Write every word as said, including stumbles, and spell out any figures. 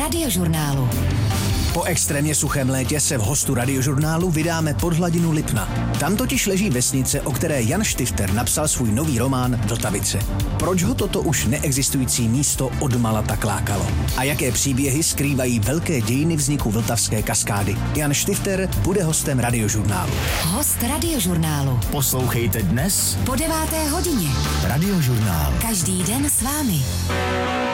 Radiožurnálu. Po extrémně suchém létě se v hostu Radiožurnálu vydáme pod hladinu Lipna. Tam totiž leží vesnice, o které Jan Štifter napsal svůj nový román Vltavice. Proč ho toto už neexistující místo odmala tak lákalo? A jaké příběhy skrývají velké dějiny vzniku Vltavské kaskády? Jan Štifter bude hostem Radiožurnálu. Host Radiožurnálu. Poslouchejte dnes Po deváté hodině. Radiožurnál. Každý den s vámi.